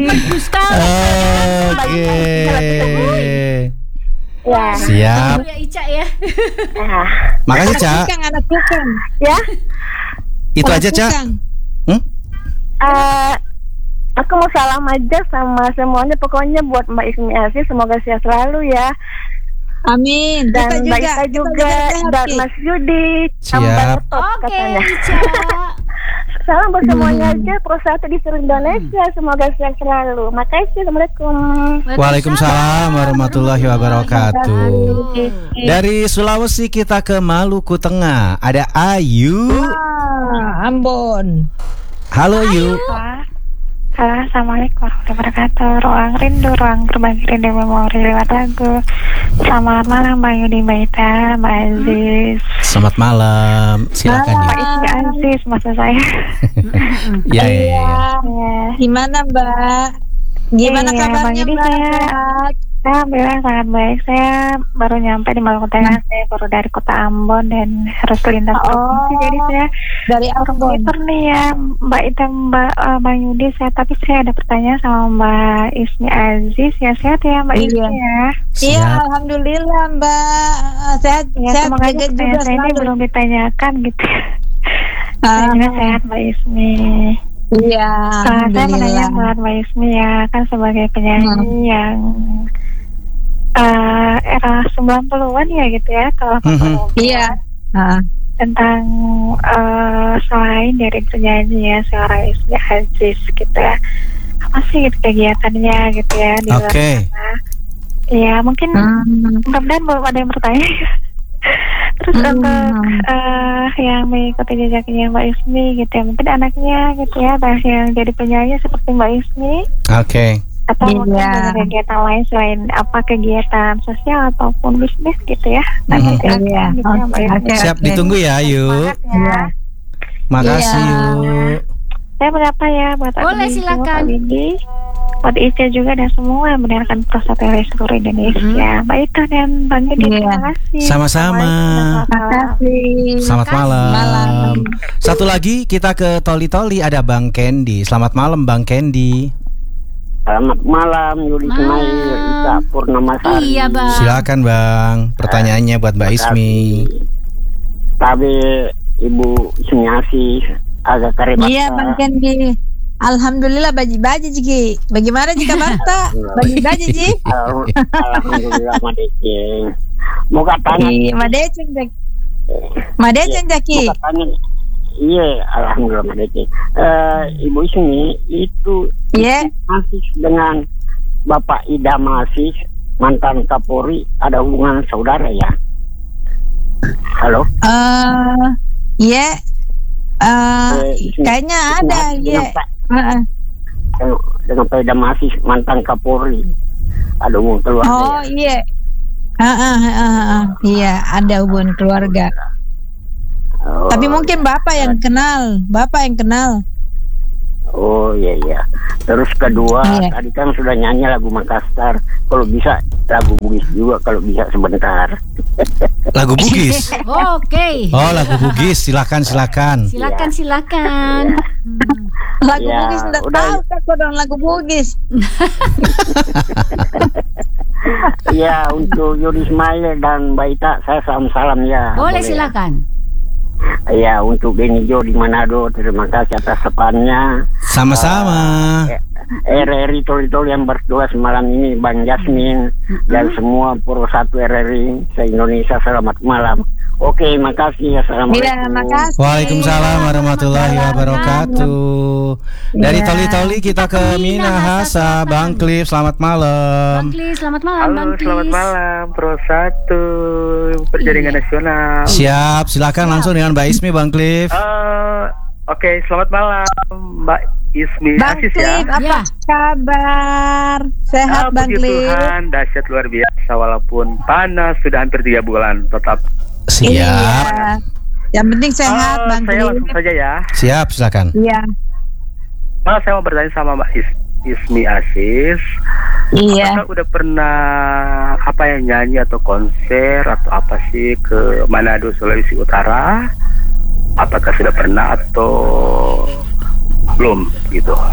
Bagus sekali. Oke. Ya. Siap. Ya Ica ya. Makasih, Ca. Anak tukang. Ya. Itu aja, Ca. Aku mau salam aja sama semuanya, pokoknya buat Mbak Ismi Asih, semoga sehat selalu ya. Amin. Dan Mbak Ita juga, dan Mas Yudi. Siap. Oke, Katanya. Ica. Salam buat semuanya aja, Pro 1 di seluruh Indonesia, semoga sehat selalu. Makasih, Assalamualaikum. Waalaikumsalam warahmatullahi wabarakatuh. Dari Sulawesi kita ke Maluku Tengah. Ada Ayu. Ambon. Halo Ayu. Halo, Assalamualaikum warahmatullahi wabarakatuh. Ruang rindu, ruang berbagi rindu memori lewat lagu. Selamat malam Mbak Yudi, Mbak Ita, Mbak Aziz. Selamat malam. Silakan Mbak ya. Ismi Aziz, maksud saya. Ya. Gimana Mbak? Gimana Iya, kabarnya Bang Yudi, Mbak? Saya alhamdulillah sangat baik. Saya baru nyampe di Maluku Tengah. Saya baru dari kota Ambon dan harus lintas provinsi. Jadi saya Dari Ambon. itu nih ya Mbak Ita, Bang Yudi. Tapi saya ada pertanyaan sama Mbak Ismi Aziz. Ya sehat ya Mbak Ismi ya. Iya, Siap. alhamdulillah Mbak. Sehat, Ya sehat semoga aja juga pertanyaan saya ini selalu. belum ditanyakan gitu. Saya juga sehat Mbak Ismi. Iya, Saya menanya alhamdulillah. buat Mbak Ismi ya, kan sebagai penyanyi yang era 90-an ya gitu ya, kalau Iya. tentang selain dari penyanyi ya seorang Ismi Aziz gitu ya, apa sih gitu kegiatannya gitu ya di luar Oke. sana. Ya mungkin mudah-mudahan belum ada yang bertanya. Terus untuk yang mengikuti jejaknya Mbak Ismi gitu ya, mungkin anaknya gitu ya, ada yang jadi penyanyi seperti Mbak Ismi. Oke. Atau mungkin ada kegiatan lain selain apa kegiatan sosial ataupun bisnis gitu ya. Nanti akan gitu ya, Mbak Ismi. Siap, ditunggu ya Ayu. Semangat ya. Makasih Iya. Yuk. Saya berapa ya buat Boleh, admin silakan. semua, Pak Widi, buat Ica juga dan semua yang mendengarkan Pro 1 dari seluruh Indonesia. Mbak Ita dan Bang Yudi, terima kasih. Sama-sama. Assalamualaikum. Selamat malam. Malam. Satu lagi kita ke Toli-Toli, ada Bang Kendi. Selamat malam Bang Kendi. Selamat malam Yudi Ismail, Ita Purnamasari. Iya Bang. Silakan Bang. Pertanyaannya buat Mbak Ismi. Tapi Ibu Ismi Asih agak karebat. Iya Bang Kendi. Alhamdulillah baji-baji Ji. Bagaimana jika Banta? Baji-baji Ji. Alhamdulillah Madeceng. Mau katanya. Iya, Madeceng Jaki. Madeceng Jaki. Mau katanya. Iya, alhamdulillah Madeceng. Ibu Ismi itu Iya. masih dengan Bapak Idam Aziz, mantan Kapolri, ada hubungan saudara ya? Halo? Iya. Kayaknya ada, iya. Dengan Pak Idam Aziz, mantan Kapolri, ada hubungan keluarga Oh ya? iya. Iya, ada hubungan keluarga. Oh, Tapi mungkin Bapak yang kenal. oh iya. Terus kedua, Iya. tadi kan sudah nyanyi lagu Makassar. Kalau bisa lagu Bugis juga, kalau bisa sebentar. Lagu Bugis. Oke. Oh, lagu Bugis. Silakan. Silakan. Lagu Ya, Bugis enggak udah. tahu aku dong lagu Bugis. Iya, untuk Yudi Ismail dan Mbak Ita, saya salam ya. Boleh silakan. Iya, untuk Beni Jo di Manado, terima kasih atas sepannya. Sama-sama. RRI Toli-Toli yang berdua semalam ini, Bang Jasmin dan semua Pro 1 RRI se-Indonesia, selamat malam. Oke, makasih. Assalamualaikum. Iya, makasih. Waalaikumsalam warahmatullahi wabarakatuh. Dari Toli-Toli kita ke Minahasa, Bang Cliff. Selamat malam. Bang Klis, selamat malam Bang Klis. Selamat malam Pro 1 Perjaringan Nasional. Siap, silakan langsung dengan Mbak Ismi, Bang Cliff. Oke, selamat malam Mbak Ismi Bang Aziz ya. Cliff, apa kabar? Sehat Bang Puji Cliff? Tuhan, dahsyat luar biasa. Walaupun panas sudah hampir 3 bulan, tetap. Siap. Iya. Yang penting sehat Bang Saya Cliff. langsung saja ya. Siap, silakan. Iya. Saya mau bertanya sama Mbak Ismi Aziz. Iya. Apakah udah pernah nyanyi atau konser atau apa sih ke Manado, Sulawesi Utara? Apakah sudah pernah atau belum gitu?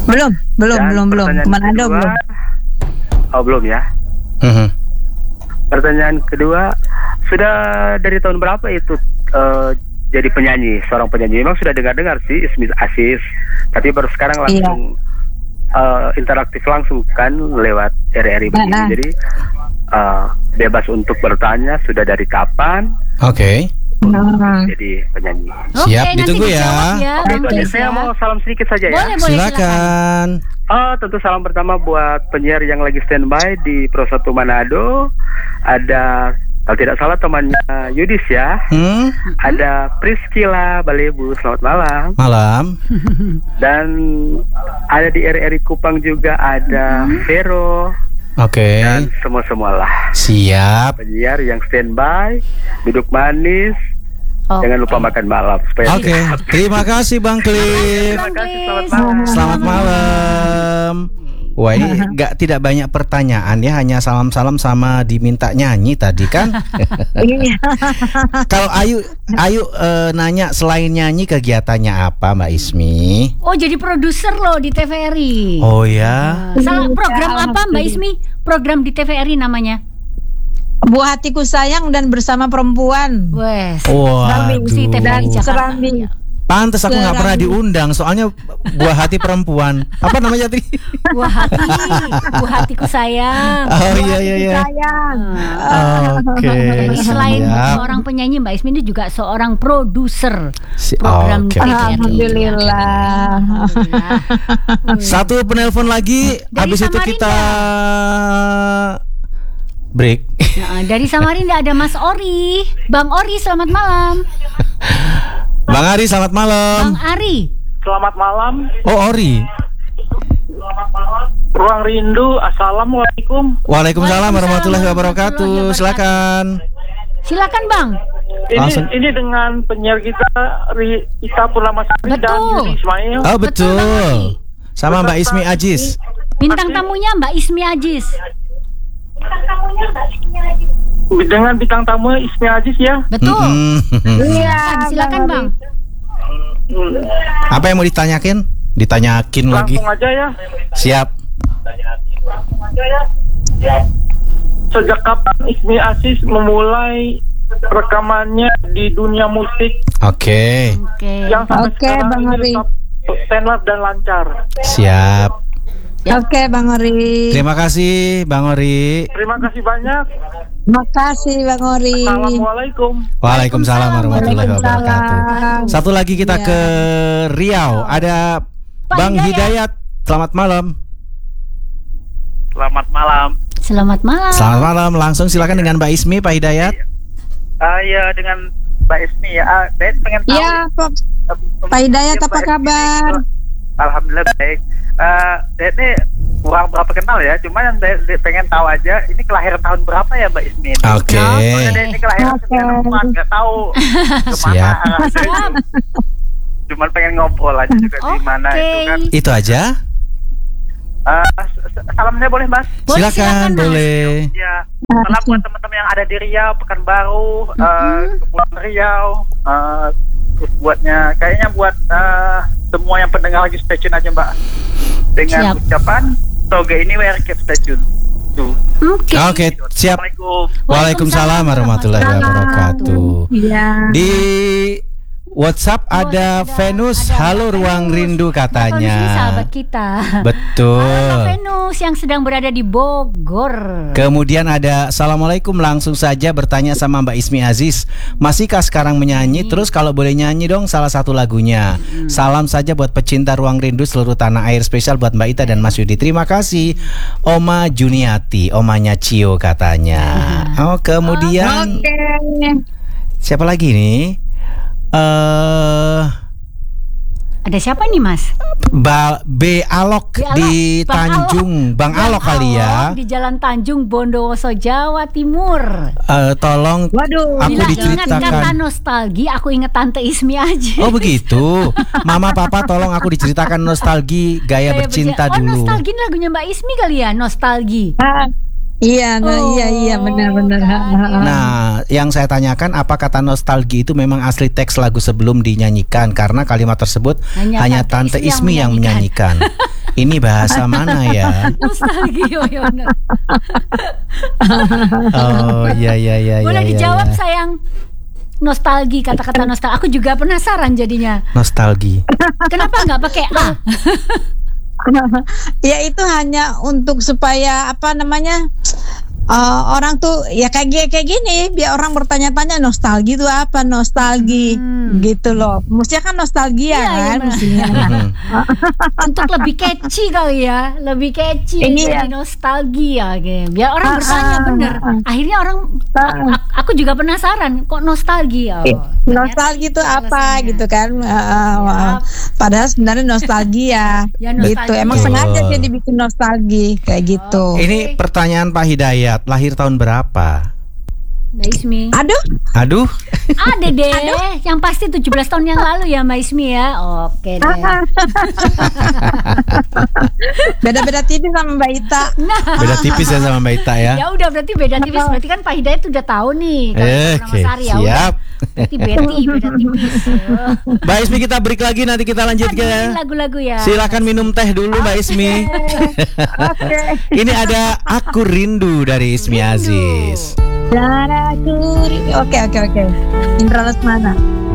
Belum. Dan pertanyaan Manado kedua- belum. Oh, belum ya. Pertanyaan kedua, sudah dari tahun berapa itu jadi penyanyi, seorang penyanyi? Memang sudah dengar sih Ismi Aziz, tapi baru sekarang langsung interaktif langsung kan lewat RRI begini. Jadi bebas untuk bertanya sudah dari kapan Oke. jadi penyanyi. Siap, nanti ditunggu ya. dijawab ya. Oke, Bang itu aja. Klis Saya ya. mau salam sedikit saja ya. Boleh, Silakan. Tentu salam pertama buat penyiar yang lagi standby di Pro 1 Manado. Ada, kalau tidak salah temannya Yudis ya. Ada Priscila Balebu, selamat malam. Malam. Dan ada di RRI Kupang juga ada Vero Oke. dan semua-semualah Siap. penyiar yang standby, duduk manis. Jangan lupa makan malam supaya Oke. Terima kasih Bang Cliff. Terima kasih, selamat malam. Selamat malam. Wah, ini tidak banyak pertanyaan ya, hanya salam-salam sama diminta nyanyi tadi kan. Kalau Ayu nanya selain nyanyi kegiatannya apa Mbak Ismi? Oh, jadi produser loh di TVRI. Oh ya. Salah program apa Mbak Ismi? Program di TVRI namanya? Buah Hatiku Sayang dan Bersama Perempuan. Wes. Waduh. Si TVRI Jakarta. Serambi. Pantes aku nggak pernah diundang, soalnya buah hati perempuan. Apa namanya tadi? Buah hatiku sayang. Oh iya. Sayang. Oke. Jadi selain siap. seorang penyanyi, Mbak Ismi ini juga seorang produser Si- program oke. TVRI. Alhamdulillah. Satu penelpon lagi, Dari habis itu Samarinda. kita break. Nah, dari Samarinda ada Mas Ori. Bang Ori, selamat malam. Bang Ari, selamat malam. Bang Ari. Selamat malam, Oh, Ori. Ruang Rindu. Assalamualaikum. Waalaikumsalam warahmatullahi wabarakatuh. Silakan. Silakan, Bang. Langsung. Ini dengan penyiar kita Ita Purnamasari dan Betul. Yudi Ismail. Oh, Bang betul. Ari. Sama Mbak Ismi Ajis. Bintang tamunya Mbak Ismi Ajis. Dengan bintang tamu Ismi Aziz ya. Betul. Iya, Silakan, Bang. Apa yang mau ditanyakin? Ditanyakin lagi. Langsung aja ya. Siap. Sejak kapan Ismi Aziz memulai rekamannya di dunia musik Oke. Oke. yang sampai Oke, sekarang Bang ini Ari. tetap standar dan lancar? Siap. Oke, Bang Ori. Terima kasih Bang Ori. Terima kasih banyak. Makasih Bang Ori. Assalamualaikum. Waalaikumsalam warahmatullahi wabarakatuh. Waalaikumsalam. Satu lagi kita Ya. ke Riau. Ada Pak Bang Hidayat. Hidayat. Selamat malam. Selamat malam. Selamat malam. Selamat malam. Langsung silakan dengan Mbak Ismi, Pak Hidayat. Ya dengan Mbak Ismi ya. Saya pengen tahu. Iya, Pak Hidayat, apa kabar? Alhamdulillah baik. Saya ini kurang berapa kenal ya, cuma yang saya pengen tahu aja, ini kelahiran tahun berapa ya Mbak Ismi? Oke. Soalnya ini kelahiran 94, nggak tahu kemana Siap. arahnya. Cuman pengen ngobrol aja juga di mana itu kan. Itu aja. Salamnya boleh Mas? Silakan, Mas. boleh. Ya, salam buat teman-teman yang ada di Riau, Pekanbaru, Kepulauan Riau. Terus buatnya, kayaknya buat semua yang pendengar lagi stay tune aja Mbak. Dengan Siap. ucapan Toge ini wear keep stay tune. Tuh. Oke. Oke, siap. Assalamualaikum. Waalaikumsalam warahmatullahi wabarakatuh. Iya. Di WhatsApp ada Venus. ada Halo Ruang Rindu Venus ini katanya. sahabat kita. Halo Betul. Venus yang sedang berada di Bogor. Kemudian ada Assalamualaikum, langsung saja bertanya sama Mbak Ismi Aziz, masihkah sekarang menyanyi? Terus kalau boleh nyanyi dong salah satu lagunya. Salam saja buat pecinta Ruang Rindu seluruh tanah air, spesial buat Mbak Ita dan Mas Yudi. Terima kasih. Oma Juniati, omanya Cio katanya. Oh, kemudian Oke. siapa lagi nih? Ada siapa nih Mas? B Alok Alok, di Bang Tanjung, Bang Alok kali ya. Alok di Jalan Tanjung Bondowoso, Jawa Timur. Tolong Waduh. aku Bila ingat kata diceritakan. nostalgia, aku ingat Tante Ismi aja. Oh begitu. Mama papa tolong aku diceritakan nostalgi gaya bercinta Oh, dulu. nostalgia ini lagunya Mbak Ismi kali ya, nostalgia. Iya, iya benar-benar. Nah, yang saya tanyakan apa kata nostalgia itu memang asli teks lagu sebelum dinyanyikan, karena kalimat tersebut hanya Tante Ismi yang menyanyikan. Ini bahasa mana ya? Nostalgia, ya benar. Oh, iya. Boleh dijawab sayang. Nostalgia, kata-kata nostalgia. Aku juga penasaran jadinya. Nostalgia. Kenapa nggak pakai A? Ya itu hanya untuk supaya apa namanya orang tuh ya kayak gini biar orang bertanya-tanya nostalgia itu apa, nostalgia gitu loh. Mestinya kan nostalgia kan mestinya. Untuk lebih catchy kali ya, lebih catchy jadi nostalgia gitu. Biar orang bertanya bener. Akhirnya orang aku juga penasaran kok nostalgia. Nostalgia itu apa gitu kan. Padahal sebenarnya nostalgia gitu. Emang sengaja dia dibikin nostalgia kayak gitu. Ini pertanyaan Pak Hidayat, lahir tahun berapa? Mbak Ismi. Aduh. Ada deh. Yang pasti 17 tahun yang lalu ya Mbak Ismi ya. Oke deh. Beda-beda tipis sama Mbak Ita. Beda tipis ya sama Mbak Ita ya. Ya udah berarti beda tipis. Berarti kan Pak Hidayat udah tahu nih. Oke, siap. Berarti beda tipis. Mbak Ismi, kita break lagi, nanti kita lanjut ke lagu-lagu ya. Silakan minum teh dulu Mbak Ismi. Ini ada Aku Rindu dari Ismi Aziz. Oke. Indra Lesmana.